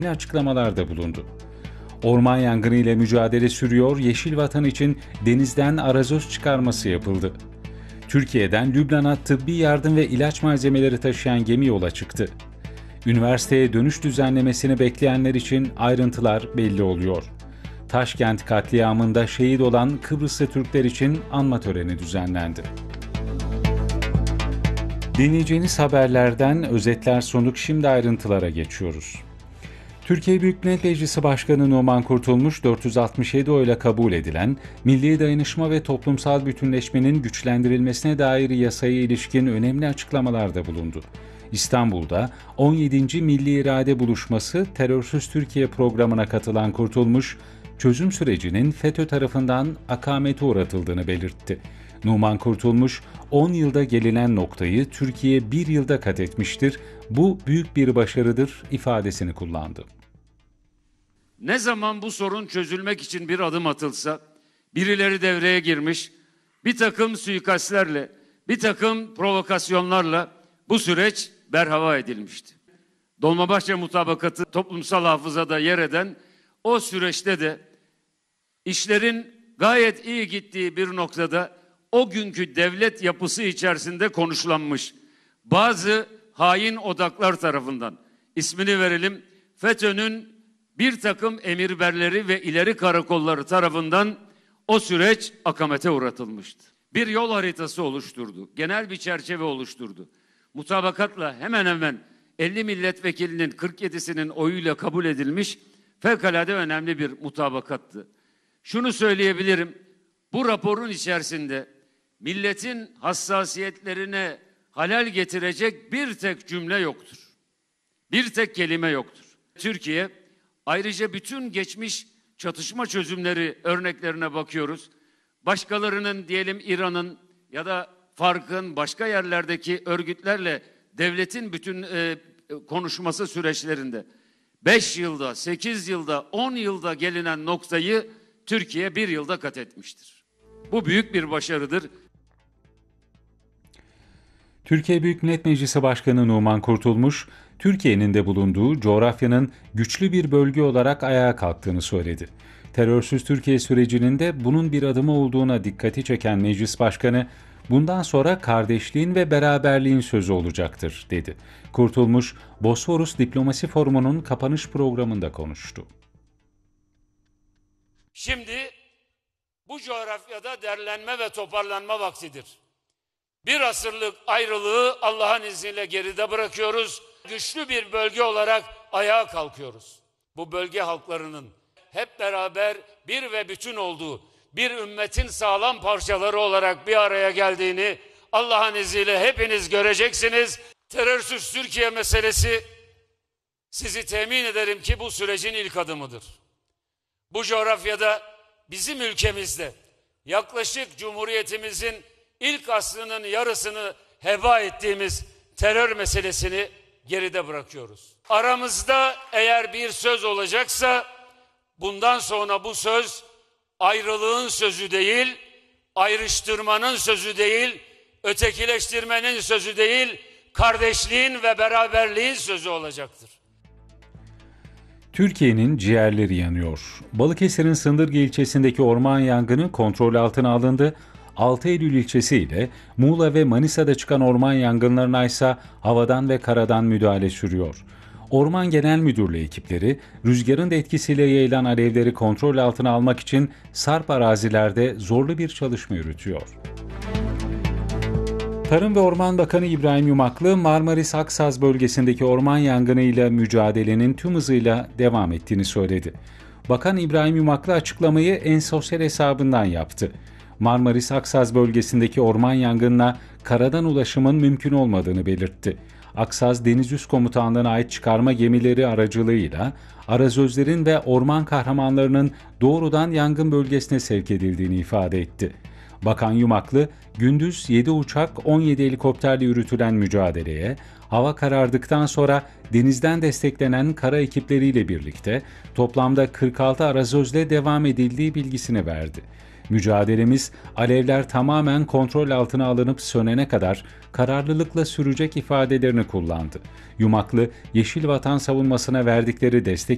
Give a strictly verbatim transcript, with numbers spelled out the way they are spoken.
açıklamalarda bulundu. Orman yangını ile mücadele sürüyor, Yeşil Vatan için denizden arazöz çıkarması yapıldı. Türkiye'den Lübnan'a tıbbi yardım ve ilaç malzemeleri taşıyan gemi yola çıktı. Üniversiteye dönüş düzenlemesini bekleyenler için ayrıntılar belli oluyor. Taşkent katliamında şehit olan Kıbrıslı Türkler için anma töreni düzenlendi. Dinleyeceğiniz haberlerden özetler sunduk, şimdi ayrıntılara geçiyoruz. Türkiye Büyük Millet Meclisi Başkanı Numan Kurtulmuş, dört yüz altmış yedi oyla kabul edilen milli dayanışma ve toplumsal bütünleşmenin güçlendirilmesine dair yasaya ilişkin önemli açıklamalarda bulundu. İstanbul'da on yedinci Milli İrade Buluşması Terörsüz Türkiye programına katılan Kurtulmuş, çözüm sürecinin FETÖ tarafından akamete uğratıldığını belirtti. Numan Kurtulmuş, on yılda gelinen noktayı Türkiye bir yılda kat etmiştir, bu büyük bir başarıdır ifadesini kullandı. Ne zaman bu sorun çözülmek için bir adım atılsa, birileri devreye girmiş, bir takım suikastlerle, bir takım provokasyonlarla bu süreç berhava edilmişti. Dolmabahçe mutabakatı toplumsal hafızada yer eden o süreçte de işlerin gayet iyi gittiği bir noktada o günkü devlet yapısı içerisinde konuşlanmış bazı hain odaklar tarafından, ismini verelim, FETÖ'nün bir takım emirberleri ve ileri karakolları tarafından o süreç akamete uğratılmıştı. Bir yol haritası oluşturdu, genel bir çerçeve oluşturdu. Mutabakatla hemen hemen elli milletvekilinin kırk yedisinin oyuyla kabul edilmiş fevkalade önemli bir mutabakattı. Şunu söyleyebilirim, bu raporun içerisinde milletin hassasiyetlerine halal getirecek bir tek cümle yoktur. Bir tek kelime yoktur. Türkiye, ayrıca bütün geçmiş çatışma çözümleri örneklerine bakıyoruz. Başkalarının, diyelim İran'ın ya da Fark'ın başka yerlerdeki örgütlerle devletin bütün e, konuşması süreçlerinde beş yılda, sekiz yılda, on yılda gelinen noktayı Türkiye bir yılda kat etmiştir. Bu büyük bir başarıdır. Türkiye Büyük Millet Meclisi Başkanı Numan Kurtulmuş, Türkiye'nin de bulunduğu coğrafyanın güçlü bir bölge olarak ayağa kalktığını söyledi. Terörsüz Türkiye sürecinin de bunun bir adımı olduğuna dikkati çeken Meclis Başkanı, bundan sonra kardeşliğin ve beraberliğin sözü olacaktır, dedi. Kurtulmuş, Bosforus Diplomasi Forumu'nun kapanış programında konuştu. Şimdi bu coğrafyada derlenme ve toparlanma vaktidir. Bir asırlık ayrılığı Allah'ın izniyle geride bırakıyoruz. Güçlü bir bölge olarak ayağa kalkıyoruz. Bu bölge halklarının hep beraber bir ve bütün olduğu, bir ümmetin sağlam parçaları olarak bir araya geldiğini Allah'ın izniyle hepiniz göreceksiniz. Terörsüz Türkiye meselesi, sizi temin ederim ki bu sürecin ilk adımıdır. Bu coğrafyada, bizim ülkemizde yaklaşık Cumhuriyetimizin ilk asrının yarısını heba ettiğimiz terör meselesini geride bırakıyoruz. Aramızda eğer bir söz olacaksa bundan sonra bu söz ayrılığın sözü değil, ayrıştırmanın sözü değil, ötekileştirmenin sözü değil, kardeşliğin ve beraberliğin sözü olacaktır. Türkiye'nin ciğerleri yanıyor. Balıkesir'in Sındırgı ilçesindeki orman yangını kontrol altına alındı. altı Eylül ilçesi ile Muğla ve Manisa'da çıkan orman yangınlarına ise havadan ve karadan müdahale sürüyor. Orman Genel Müdürlüğü ekipleri rüzgarın da etkisiyle yayılan alevleri kontrol altına almak için sarp arazilerde zorlu bir çalışma yürütüyor. Tarım ve Orman Bakanı İbrahim Yumaklı, Marmaris-Aksaz bölgesindeki orman yangınıyla mücadelenin tüm hızıyla devam ettiğini söyledi. Bakan İbrahim Yumaklı açıklamayı en sosyal hesabından yaptı. Marmaris-Aksaz bölgesindeki orman yangınına karadan ulaşımın mümkün olmadığını belirtti. Aksaz Deniz Üst Komutanlığı'na ait çıkarma gemileri aracılığıyla arazözlerin ve orman kahramanlarının doğrudan yangın bölgesine sevk edildiğini ifade etti. Bakan Yumaklı, gündüz yedi uçak, on yedi helikopterle yürütülen mücadeleye, hava karardıktan sonra denizden desteklenen kara ekipleriyle birlikte toplamda kırk altı arazözle devam edildiği bilgisini verdi. Mücadelemiz alevler tamamen kontrol altına alınıp sönene kadar kararlılıkla sürecek ifadelerini kullandı. Yumaklı, Yeşil Vatan savunmasına verdikleri destek